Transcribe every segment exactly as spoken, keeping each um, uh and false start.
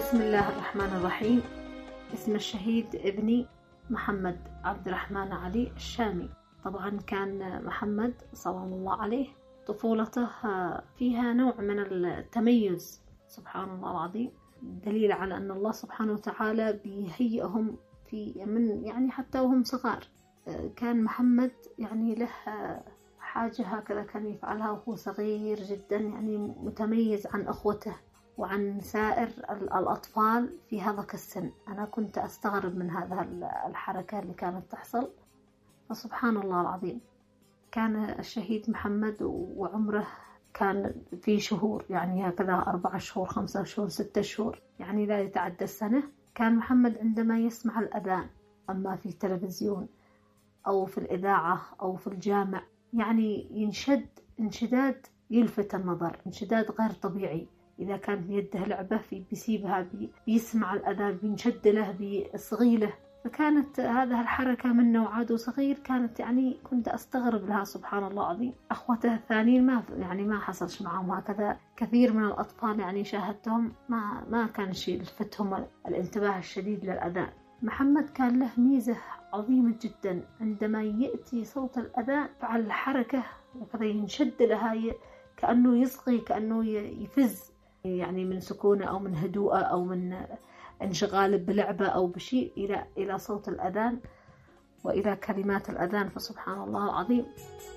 بسم الله الرحمن الرحيم. اسم الشهيد ابني محمد عبد الرحمن علي الشامي. طبعا كان محمد صلى الله عليه طفولته فيها نوع من التميز، سبحان الله العظيم، دليل على أن الله سبحانه وتعالى بيهيئهم في من يعني حتى وهم صغار. كان محمد يعني له حاجة هكذا كان يفعلها وهو صغير جدا، يعني متميز عن أخوته وعن سائر الأطفال في هذاك السن. أنا كنت أستغرب من هذا الحركة اللي كانت تحصل، فسبحان الله العظيم. كان الشهيد محمد وعمره كان في شهور، يعني هكذا أربعة شهور خمسة شهور ستة شهور، يعني لا يتعدى السنة. كان محمد عندما يسمع الأذان، أما في التلفزيون أو في الإذاعة أو في الجامع، يعني ينشد انشداد يلفت النظر، انشداد غير طبيعي. إذا كان في يده لعبة في بيسيبها، بي بيسمع الأذان بينشد له بيصغي له. فكانت هذه الحركة من نوعاد صغير، كانت يعني كنت أستغرب لها، سبحان الله العظيم. أخوته الثانيين ما يعني ما حصلش معهم هكذا. كثير من الأطفال يعني شاهدتهم ما ما كان شيء يلفتهم الانتباه الشديد للأذان. محمد كان له ميزة عظيمة جدا، عندما يأتي صوت الأذان فعل الحركة هكذا ينشد لها، كأنه يصغي، كأنه يفز يعني من سكونه أو من هدوءه أو من انشغال بلعبة أو بشيء إلى إلى صوت الأذان وإلى كلمات الأذان. فسبحان الله العظيم.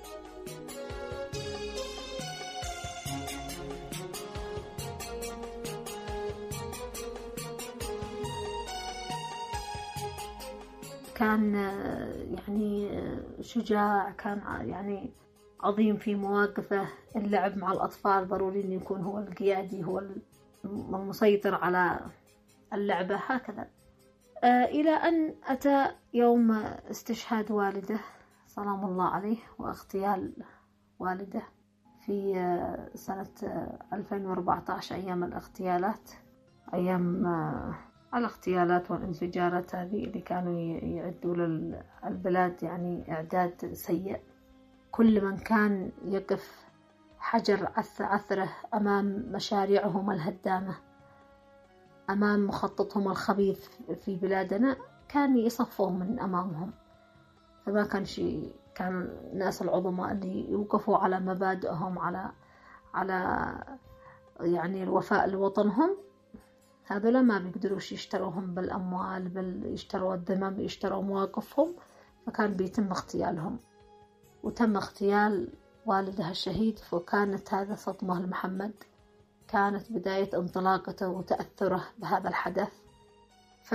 كان يعني شجاع، كان يعني عظيم في مواقفه. اللعب مع الأطفال ضروري أن يكون هو القيادي، هو المسيطر على اللعبة هكذا. آه إلى أن أتى يوم استشهاد والده سلام الله عليه واغتيال والده في آه سنة آه ألفين وأربعة عشر، أيام الاغتيالات، أيام آه الاغتيالات والانفجارات هذه اللي كانوا يعدوا للبلاد يعني إعداد سيء. كل من كان يقف حجر عثره أمام مشاريعهم الهدامة، أمام مخططهم الخبيث في بلادنا، كان يصفوا من أمامهم. فما كان شيء، كان الناس العظماء اللي يوقفوا على مبادئهم، على على يعني الوفاء لوطنهم، هذولا ما بيقدروش يشتروهم بالأموال، بل يشتروا الذمم، يشتروا مواقفهم. فكان بيتم اغتيالهم، وتم اغتيال والدها الشهيد. فكانت هذا صدمة لمحمد، كانت بداية انطلاقته وتأثره بهذا الحدث.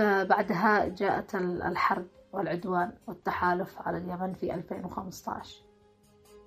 فبعدها جاءت الحرب والعدوان والتحالف على اليمن في ألفين وخمسة عشر.